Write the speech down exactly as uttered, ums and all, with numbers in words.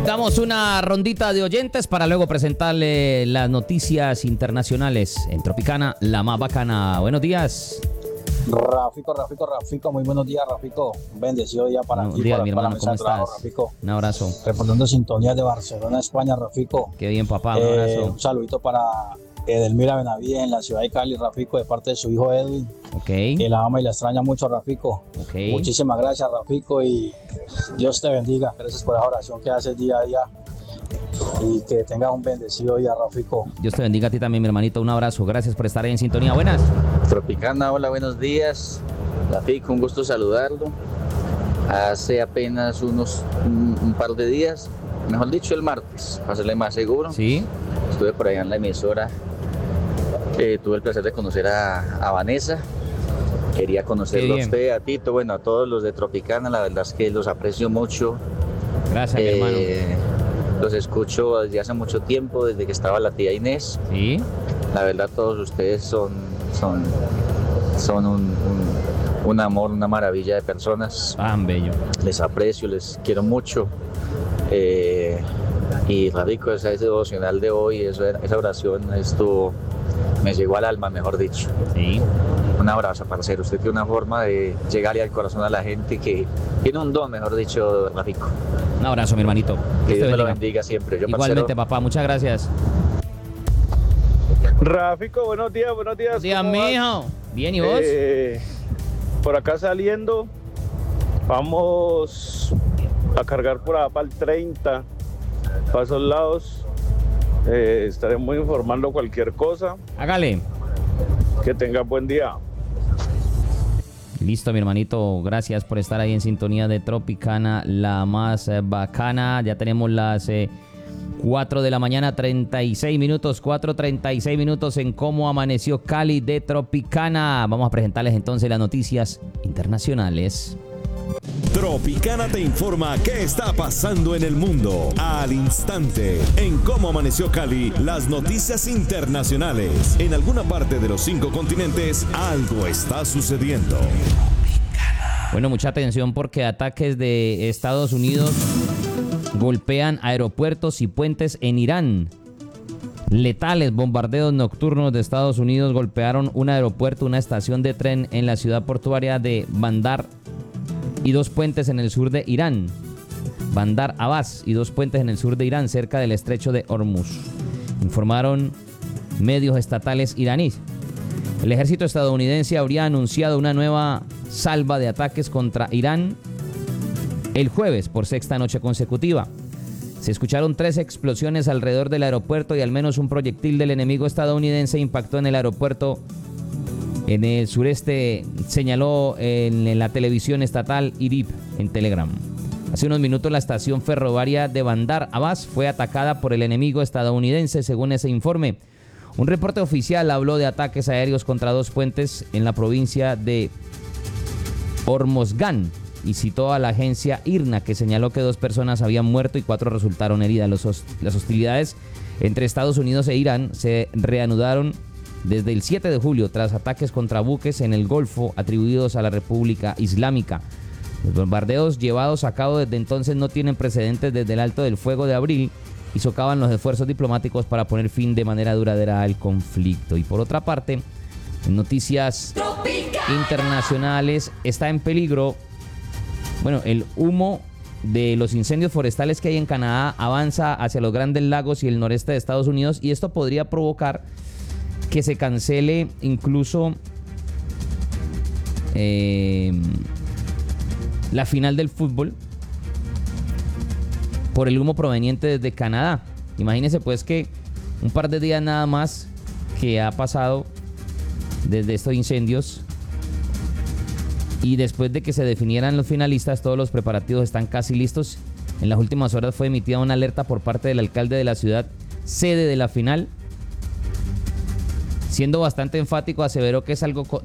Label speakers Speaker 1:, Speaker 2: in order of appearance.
Speaker 1: Damos una rondita de oyentes para luego presentarle las noticias internacionales en Tropicana, la más bacana. Buenos días.
Speaker 2: Rafico, Rafico, Rafico, muy buenos días, Rafico. Un bendecido día para
Speaker 1: Buenos
Speaker 2: ti,
Speaker 1: días,
Speaker 2: para,
Speaker 1: mi
Speaker 2: para
Speaker 1: hermano,
Speaker 2: la
Speaker 1: ¿cómo
Speaker 2: mesa de trabajo,
Speaker 1: estás?
Speaker 2: Rafico.
Speaker 1: Un abrazo.
Speaker 2: Reportando sintonía de Barcelona, España, Rafico.
Speaker 1: Qué bien, papá, un
Speaker 2: Eh,
Speaker 1: abrazo.
Speaker 2: un saludito para Edelmira Benavides en la ciudad de Cali, Rafico, de parte de su hijo Edwin,
Speaker 1: Ok,
Speaker 2: que la ama y la extraña mucho, Rafico.
Speaker 1: ok.
Speaker 2: Muchísimas gracias, Rafico, y Dios te bendiga. Gracias por la oración que haces día a día y que tengas un bendecido día, Rafico.
Speaker 1: Dios te bendiga a ti también, mi hermanito. Un abrazo. Gracias por estar ahí en sintonía. Buenas.
Speaker 3: Tropicana, hola, buenos días. Rafico, un gusto saludarlo. Hace apenas unos un, un par de días, mejor dicho el martes, para serle más seguro,
Speaker 1: Sí.
Speaker 3: estuve por allá en la emisora. Eh, tuve el placer de conocer a, a Vanessa. Quería conocerlo a
Speaker 1: bien.
Speaker 3: usted, a Tito, bueno, a todos los de Tropicana. La verdad es que los aprecio mucho.
Speaker 1: Gracias, mi hermano.
Speaker 3: Eh, los escucho desde hace mucho tiempo, desde que estaba la tía Inés.
Speaker 1: Sí.
Speaker 3: La verdad, todos ustedes son, son, son un, un, un amor, una maravilla de personas.
Speaker 1: Tan bello.
Speaker 3: Les aprecio, les quiero mucho. Eh, y Rafico, ese, ese devocional de hoy, eso, esa oración, esto me llegó al alma, mejor dicho.
Speaker 1: Sí.
Speaker 3: Un abrazo, parcero. Usted tiene una forma de llegarle al corazón a la gente que tiene un don, mejor dicho, Rafico.
Speaker 1: Un abrazo, mi hermanito.
Speaker 3: Que
Speaker 1: Dios te
Speaker 3: Dios me lo
Speaker 1: bendiga.
Speaker 3: bendiga siempre. Yo,
Speaker 1: Igualmente,
Speaker 3: parcero,
Speaker 1: papá. Muchas gracias.
Speaker 4: Rafico, buenos días, buenos días.
Speaker 1: Buenos días,
Speaker 4: ¿cómo vas?
Speaker 1: mijo. Bien, ¿y vos?
Speaker 4: Eh, por acá saliendo, vamos a cargar por acá para el treinta, para esos lados. Eh, estaremos informando cualquier cosa.
Speaker 1: Hágale.
Speaker 4: Que tenga buen día.
Speaker 1: Listo, mi hermanito. Gracias por estar ahí en sintonía de Tropicana, la más eh, bacana. Ya tenemos las eh, cuatro de la mañana, treinta y seis minutos. cuatro treinta y seis minutos en cómo amaneció Cali de Tropicana. Vamos a presentarles entonces las noticias internacionales.
Speaker 5: Tropicana te informa qué está pasando en el mundo al instante. En cómo amaneció Cali, las noticias internacionales. En alguna parte de los cinco continentes, algo está sucediendo.
Speaker 1: Bueno, mucha atención porque ataques de Estados Unidos golpean aeropuertos y puentes en Irán. Letales bombardeos nocturnos de Estados Unidos golpearon un aeropuerto, una estación de tren en la ciudad portuaria de Bandar y dos puentes en el sur de Irán. Bandar Abbas y dos puentes en el sur de Irán, cerca del estrecho de Hormuz, informaron medios estatales iraníes. El ejército estadounidense habría anunciado una nueva salva de ataques contra Irán el jueves por sexta noche consecutiva. Se escucharon tres explosiones alrededor del aeropuerto y al menos un proyectil del enemigo estadounidense impactó en el aeropuerto en el sureste, señaló en la televisión estatal I R I B en Telegram. Hace unos minutos la estación ferroviaria de Bandar Abbas fue atacada por el enemigo estadounidense, según ese informe. Un reporte oficial habló de ataques aéreos contra dos puentes en la provincia de Hormozgán y citó a la agencia I R N A, que señaló que dos personas habían muerto y cuatro resultaron heridas. Los host- las hostilidades entre Estados Unidos e Irán se reanudaron desde el siete de julio tras ataques contra buques en el Golfo atribuidos a la República Islámica. Los bombardeos llevados a cabo desde entonces no tienen precedentes desde el alto del fuego de abril y socavan los esfuerzos diplomáticos para poner fin de manera duradera al conflicto. Y por otra parte, en noticias internacionales, está en peligro, bueno, el humo de los incendios forestales que hay en Canadá avanza hacia los Grandes Lagos y el noreste de Estados Unidos, y esto podría provocar que se cancele incluso eh, la final del fútbol por el humo proveniente desde Canadá. Imagínense pues que un par de días nada más que ha pasado desde estos incendios y después de que se definieran los finalistas, todos los preparativos están casi listos. En las últimas horas fue emitida una alerta por parte del alcalde de la ciudad sede de la final. Siendo bastante enfático, aseveró que es algo